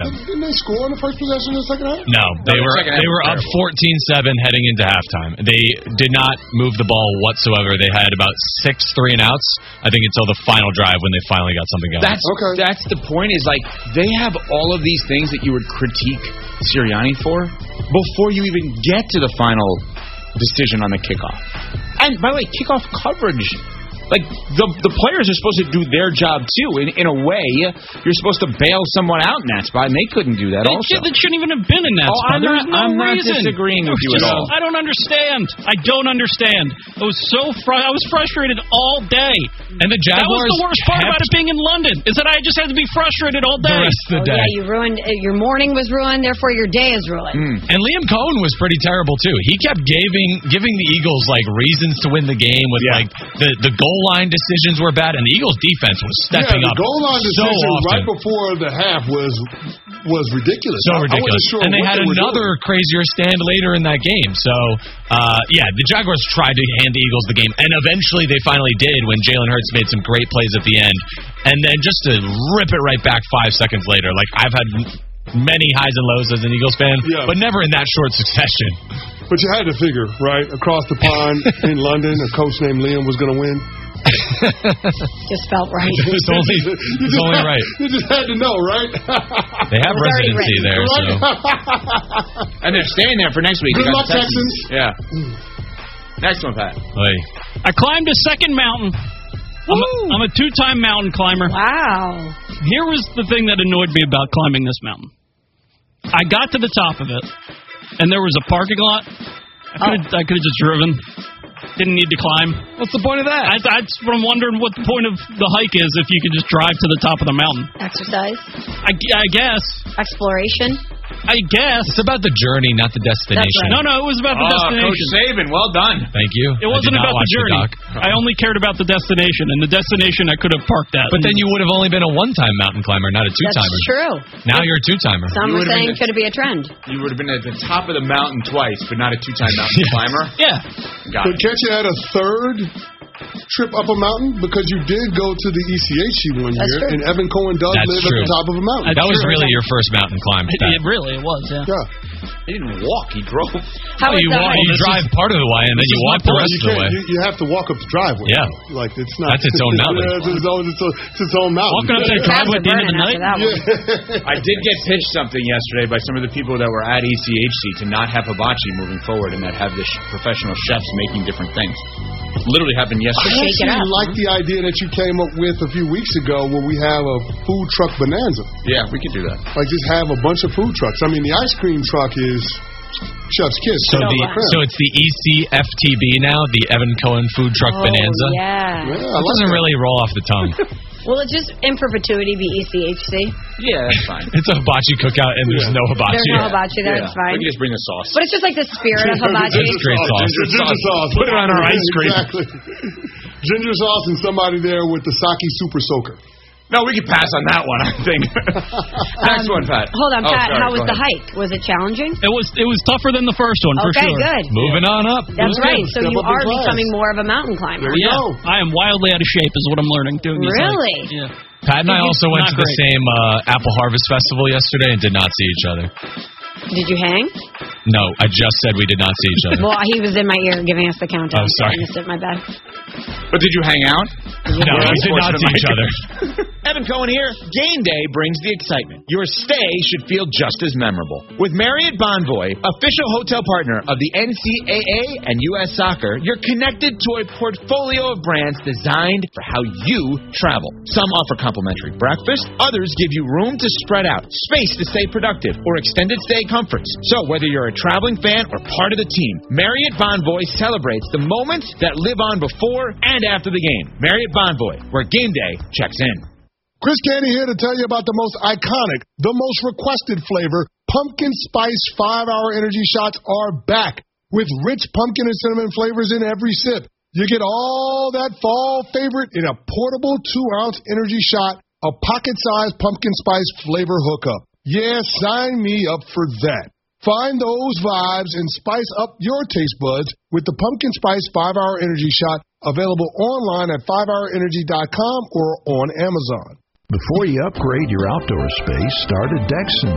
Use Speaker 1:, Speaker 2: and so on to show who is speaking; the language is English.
Speaker 1: Didn't they score on the first possession of the second half?
Speaker 2: No, they were up 14-7 heading into halftime. They did not move the ball whatsoever. They had about 6 3-and-outs, I think, until the final drive when they finally got something going.
Speaker 3: That's the point, is like they have all of these things that you would critique Sirianni for before you even get to the final decision on the kickoff. And by the way, kickoff coverage. Like, the players are supposed to do their job, too. In a way, you're supposed to bail someone out in that spot, and they couldn't do that also.
Speaker 4: They shouldn't even have been in that spot.
Speaker 3: I'm not disagreeing with you at all.
Speaker 4: I don't understand. I was frustrated all day.
Speaker 2: And the Jaguars...
Speaker 4: That was the worst part about it being in London, is that I just had to be frustrated all day.
Speaker 2: The rest of the day.
Speaker 5: Yeah, you ruined... Your morning was ruined, therefore your day is ruined.
Speaker 2: And Liam Cohen was pretty terrible, too. He kept giving the Eagles, like, reasons to win the game with, like, the goal line decisions were bad, and the Eagles' defense was stepping up.
Speaker 1: The goal line decision right before the half was ridiculous.
Speaker 2: So ridiculous.
Speaker 1: Sure
Speaker 2: and they had another crazier stand later in that game. So, the Jaguars tried to hand the Eagles the game, and eventually they finally did when Jalen Hurts made some great plays at the end. And then just to rip it right back 5 seconds later, like, I've had many highs and lows as an Eagles fan, but never in that short succession.
Speaker 1: But you had to figure, right, across the pond in London, a coach named Liam was going to win.
Speaker 5: Just felt right.
Speaker 2: It's only right.
Speaker 1: You just had to know, right?
Speaker 2: They have residency there, so.
Speaker 3: And they're staying there for next week.
Speaker 1: Good luck, Texans.
Speaker 3: Yeah. Next one, Pat.
Speaker 4: I climbed a second mountain. I'm a 2-time mountain climber.
Speaker 5: Wow.
Speaker 4: Here was the thing that annoyed me about climbing this mountain. I got to the top of it, and there was a parking lot. I could have just driven. Didn't need to climb.
Speaker 2: What's the point of that?
Speaker 4: That's what I'm wondering, what the point of the hike is if you could just drive to the top of the mountain.
Speaker 5: Exercise?
Speaker 4: I guess.
Speaker 5: Exploration?
Speaker 4: I guess.
Speaker 2: It's about the journey, not the destination.
Speaker 4: Right. No, it was about the destination.
Speaker 3: Coach Saban, well done.
Speaker 2: Thank you.
Speaker 4: It wasn't about the journey. I only cared about the destination, and the destination I could have parked at.
Speaker 2: But then you would have only been a 1-time mountain climber, not a 2-timer.
Speaker 5: That's true.
Speaker 2: Now you're a 2-timer.
Speaker 5: Some were saying could it be a trend?
Speaker 3: You would have been at the top of the mountain twice, but not a 2-time mountain climber.
Speaker 4: Yeah.
Speaker 1: But can't you add a third trip up a mountain? Because you did go to the ECHC one year, and Evan Cohen does live at the top of a mountain.
Speaker 2: That was really your first mountain climb.
Speaker 4: It was, yeah.
Speaker 3: He didn't walk, he drove.
Speaker 2: You drive part of the way, and then you walk the rest of the way.
Speaker 1: You have to walk up the driveway.
Speaker 2: Yeah.
Speaker 1: Like, it's not...
Speaker 2: That's its own mountain.
Speaker 1: It's its own mountain.
Speaker 4: Walking up that driveway at the end of the night?
Speaker 3: I did get pitched something yesterday by some of the people that were at ECHC to not have hibachi moving forward and that have the professional chefs making different things. Literally happened yesterday.
Speaker 1: I actually like the idea that you came up with a few weeks ago where we have a food truck bonanza.
Speaker 3: Yeah, we could do that.
Speaker 1: Like, just have a bunch of food trucks. I mean, the ice cream truck is chef's kiss.
Speaker 2: So it's the ECFTB now, the Evan Cohen Food Truck Bonanza.
Speaker 5: Yeah.
Speaker 2: It doesn't really roll off the tongue.
Speaker 5: Will it just in perpetuity be ECHC?
Speaker 3: Yeah, that's fine.
Speaker 2: It's a hibachi cookout, and there's no hibachi.
Speaker 5: There's no hibachi there. It's fine.
Speaker 3: We can just bring the sauce.
Speaker 5: But it's just like the spirit of hibachi.
Speaker 2: It's great sauce.
Speaker 1: Ginger sauce.
Speaker 3: Put it on our ice cream.
Speaker 1: Exactly. Ginger sauce and somebody there with the sake super soaker.
Speaker 3: No, we can pass on that one, I think. Next one, Pat.
Speaker 5: Hold on, Pat. How was the hike? Was it challenging?
Speaker 4: It was tougher than the first one, for sure.
Speaker 5: Okay, good.
Speaker 2: Moving on up.
Speaker 5: That's right. So you are becoming more of a mountain climber.
Speaker 1: There you go.
Speaker 4: I am wildly out of shape, is what I'm learning doing these
Speaker 5: Really?
Speaker 4: hikes. Yeah.
Speaker 2: Pat and I also went to the same Apple Harvest Festival yesterday and did not see each other.
Speaker 5: Did you hang?
Speaker 2: No, I just said we did not see each other.
Speaker 5: Well, he was in my ear giving us the countdown.
Speaker 2: Oh, sorry.
Speaker 5: I missed it, my bad.
Speaker 3: But did you hang out?
Speaker 2: No, we did not see each other.
Speaker 3: Evan Cohen here. Game day brings the excitement. Your stay should feel just as memorable. With Marriott Bonvoy, official hotel partner of the NCAA and U.S. Soccer, you're connected to a portfolio of brands designed for how you travel. Some offer complimentary breakfast, others give you room to spread out, space to stay productive, or extended stay comforts. So whether you're a traveling fan or part of the team, Marriott Bonvoy celebrates the moments that live on before and after the game. Marriott Bonvoy, where game day checks in.
Speaker 1: Chris Candy here to tell you about the most iconic, the most requested flavor. Pumpkin Spice 5-Hour Energy Shots are back with rich pumpkin and cinnamon flavors in every sip. You get all that fall favorite in a portable 2-ounce energy shot, a pocket-sized pumpkin spice flavor hookup. Yeah, sign me up for that. Find those vibes and spice up your taste buds with the Pumpkin Spice 5-Hour Energy Shot, available online at 5hourenergy.com or on Amazon.
Speaker 6: Before you upgrade your outdoor space, start at Dexon.